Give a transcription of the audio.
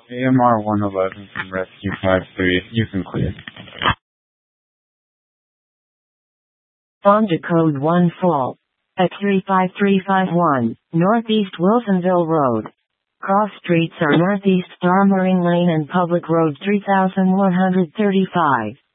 AMR 111 from Rescue 53, you can clear. Honda Code 1 Fall. At 35351, Northeast Wilsonville Road. Cross streets are Northeast Starmering Lane and Public Road 3135.